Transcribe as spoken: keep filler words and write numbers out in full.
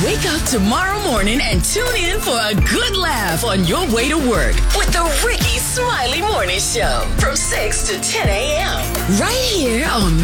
Wake up tomorrow morning and tune in for a good laugh on your way to work with the Ricky Smiley Morning Show from six to ten a.m. right here on